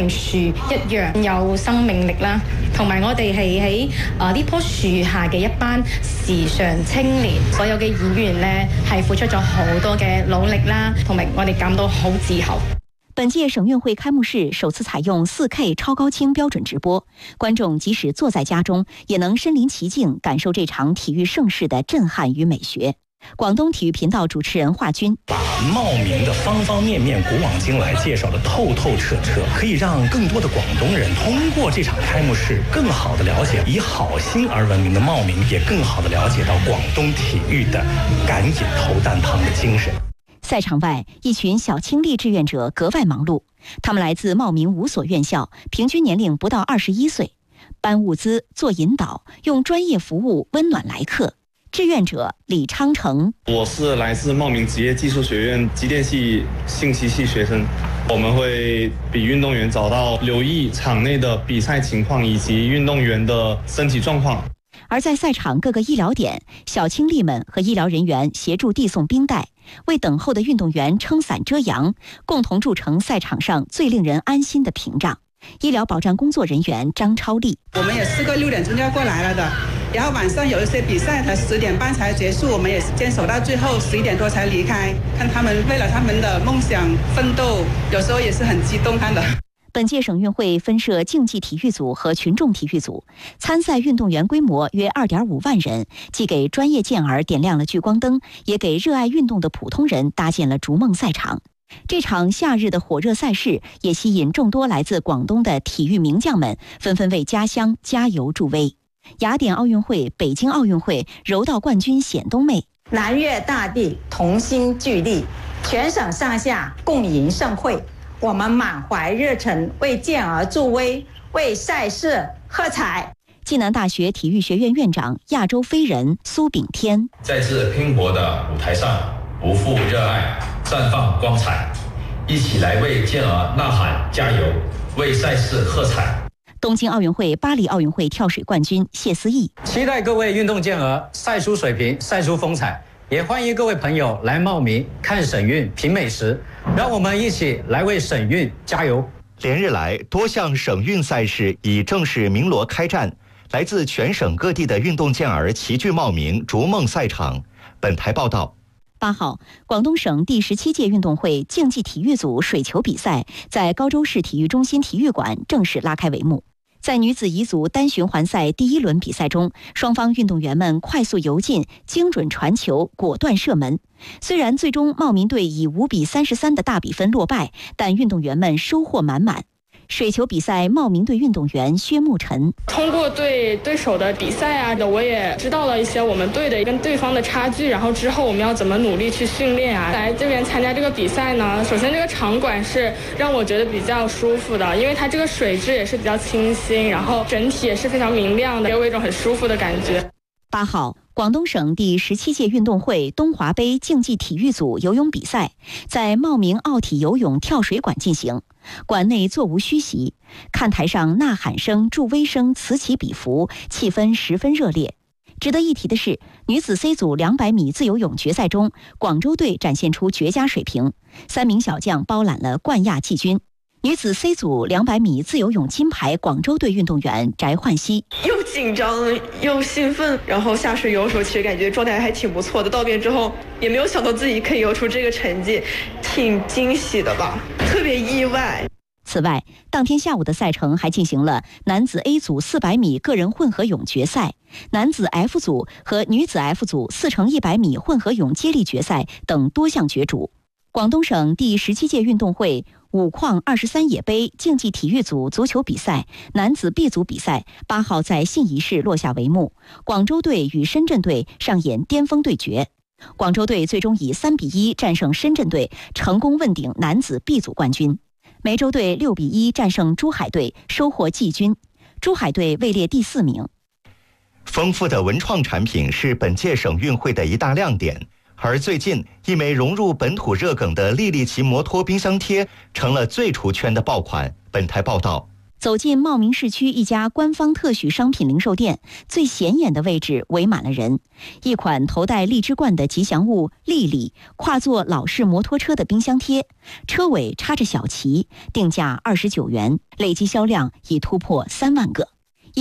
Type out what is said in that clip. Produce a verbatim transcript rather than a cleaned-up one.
名樹一樣有生命力啦。同埋我哋係喺啊呢棵樹下嘅一班時尚青年，所有嘅演員呢係付出咗好多嘅努力啦，同埋我哋感到好自豪。 本届省运会开幕式首次采用 四K 超高清标准直播，观众即使坐在家中，也能身临其境感受这场体育盛事的震撼与美学。广东体育频道主持人华军把茂名的方方面面、古往今来介绍的透透彻彻，可以让更多的广东人通过这场开幕式，更好的了解以好心而闻名的茂名，也更好的了解到广东体育的赶紧投蛋汤的精神。 赛场外，一群小青力志愿者格外忙碌。他们来自茂名五所院校，平均年龄不到二十一岁，搬物资、做引导，用专业服务温暖来客。志愿者李昌成， 我是来自茂名职业技术学院机电系信息系学生。我们会比运动员早到留意场内的比赛情况以及运动员的身体状况。 而在赛场各个医疗点，小青力们和医疗人员协助递送冰袋，为等候的运动员撑伞遮阳，共同筑成赛场上最令人安心的屏障。医疗保障工作人员张超丽， 我们也试过六点钟就要过来了的，然后晚上有一些比赛才十点半才结束，我们也是坚守到最后十一点多才离开，看他们为了他们的梦想奋斗，有时候也是很激动看的。 本届省运会分设竞技体育组和群众体育组，参赛运动员规模约 二点五万人，既给专业健儿点亮了聚光灯，也给热爱运动的普通人搭建了逐梦赛场。这场夏日的火热赛事也吸引众多来自广东的体育名将们纷纷为家乡加油助威。雅典奥运会、北京奥运会柔道冠军冼冬妹， 南粤大地同心聚力，全省上下共赢盛会。我们满怀热忱，为健儿助威，为赛事喝彩。 暨南大学体育学院院长、亚洲飞人苏炳添， 在这拼搏的舞台上，不负热爱，绽放光彩，一起来为健儿呐喊加油，为赛事喝彩。 东京奥运会、巴黎奥运会跳水冠军谢思义， 期待各位运动健儿赛出水平，赛出风采。也欢迎各位朋友来茂名看省运品美食，让我们一起来为省运加油。 连日来，多项省运赛事已正式鸣锣开战，来自全省各地的运动健儿齐聚茂名逐梦赛场。本台报道。 八号，广东省第十七届运动会竞技体育组水球比赛在高州市体育中心体育馆正式拉开帷幕。在女子乙组单循环赛第一轮比赛中，双方运动员们快速游进，精准传球，果断射门。虽然最终茂名队以五比三十三的大比分落败，但运动员们收获满满。水球比赛，茂名队运动员薛慕晨， 通过对对手的比赛啊，我也知道了一些我们队的跟对方的差距，然后之后我们要怎么努力去训练啊。来这边参加这个比赛呢，首先这个场馆是让我觉得比较舒服的，因为它这个水质也是比较清新，然后整体也是非常明亮的，给我一种很舒服的感觉。 八号，广东省第十七届运动会东华杯竞技体育组游泳比赛在茂名奥体游泳跳水馆进行。馆内座无虚席，看台上呐喊声、助威声此起彼伏，气氛十分热烈。值得一提的是，女子 C 组两百米自由泳决赛中，广州队展现出绝佳水平，三名小将包揽了冠亚季军。女子 C 组两百米自由泳金牌广州队运动员翟焕熙， 又紧张又兴奋，然后下水游的时候其实感觉状态还挺不错的，到边之后也没有想到自己可以游出这个成绩，挺惊喜的吧，特别意外。 此外，当天下午的赛程还进行了男子 A 组四百米个人混合泳决赛、男子 F 组和女子 F 组四乘一百米混合泳接力决赛等多项角逐。广东省第十七届运动会五矿二十三野杯竞技体育组足球比赛男子 B 组比赛八号在信宜市落下帷幕，广州队与深圳队上演巅峰对决。广州队最终以三比一战胜深圳队，成功问鼎男子 B 组冠军。梅州队六比一战胜珠海队，收获季军。珠海队位列第四名。 丰富的文创产品是本届省运会的一大亮点。而最近，一枚融入本土热梗的莉莉奇摩托冰箱贴成了最出圈的爆款。本台报道。 走进茂名市区一家官方特许商品零售店，最显眼的位置围满了人。一款头戴荔枝冠的吉祥物丽丽，跨坐老式摩托车的冰箱贴，车尾插着小旗，定价二十九元，累计销量已突破三万个。